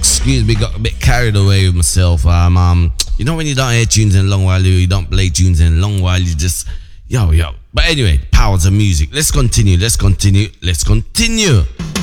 excuse me, got a bit carried away with myself. You know when you don't hear tunes in a long while, you don't play tunes in a long while, you just yo. But anyway, powers of music. Let's continue.